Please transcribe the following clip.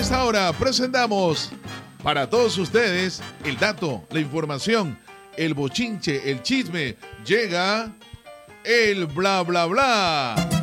esta hora presentamos para todos ustedes el dato, la información, el bochinche, el chisme. Llega el bla bla bla.